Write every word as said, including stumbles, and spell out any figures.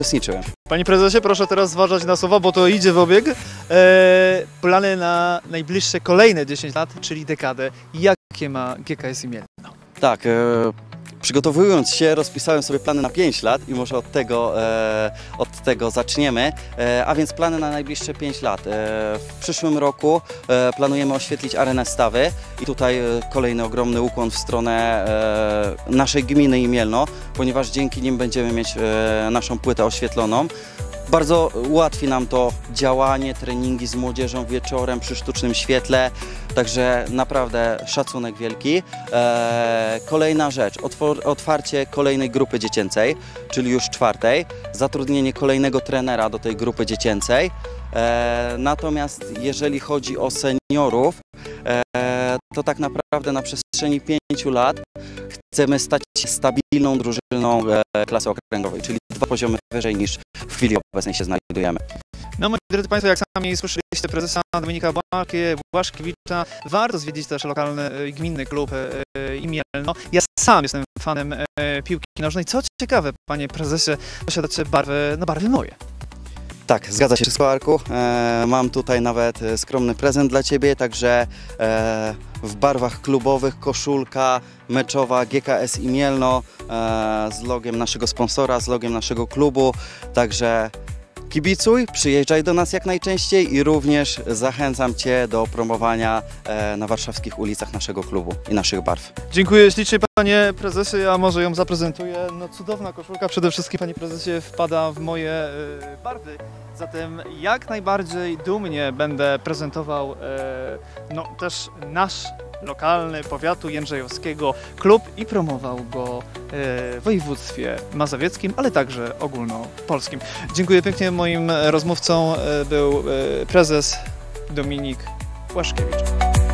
uczestniczyłem. Panie prezesie, proszę teraz zważać na słowa, bo to idzie w obieg. E, plany na najbliższe kolejne dziesięć lat, czyli dekadę. Jakie ma G K S Imielno? Tak, e, przygotowując się, rozpisałem sobie plany na pięć lat i może od tego, e, od tego zaczniemy. E, a więc plany na najbliższe pięć lat. E, w przyszłym roku e, planujemy oświetlić arenę Stawy i tutaj e, kolejny ogromny ukłon w stronę e, naszej gminy Imielno, ponieważ dzięki nim będziemy mieć e, naszą płytę oświetloną. Bardzo ułatwi nam to działanie, treningi z młodzieżą wieczorem przy sztucznym świetle, także naprawdę szacunek wielki. Eee, kolejna rzecz, otwarcie kolejnej grupy dziecięcej, czyli już czwartej, zatrudnienie kolejnego trenera do tej grupy dziecięcej. Eee, natomiast jeżeli chodzi o seniorów, eee, to tak naprawdę na przestrzeni pięciu lat chcemy stać się stabilną drużyną e, klasy okręgowej, czyli dwa poziomy wyżej niż w chwili obecnej się znajdujemy. No moi drodzy Państwo, jak sami słyszeliście prezesa Dominika Błaszkiewicza, warto zwiedzić też lokalny gminny klub e, Imielno. Ja sam jestem fanem e, piłki nożnej. Co ciekawe, panie prezesie, posiadacie barwy, no barwy moje. Tak, zgadza się wszystko, Arku. E, mam tutaj nawet skromny prezent dla Ciebie, także e, w barwach klubowych koszulka meczowa G K S Imielno e, z logiem naszego sponsora, z logiem naszego klubu, także kibicuj, przyjeżdżaj do nas jak najczęściej i również zachęcam Cię do promowania e, na warszawskich ulicach naszego klubu i naszych barw. Dziękuję ślicznie, panie prezesie, ja może ją zaprezentuję. No cudowna koszulka, przede wszystkim, panie prezesie, wpada w moje y, barwy. Zatem jak najbardziej dumnie będę prezentował y, no, też nasz lokalny, powiatu jędrzejowskiego klub i promował go w województwie mazowieckim, ale także ogólnopolskim. Dziękuję pięknie. Moim rozmówcą był prezes Dominik Błaszkiewicz.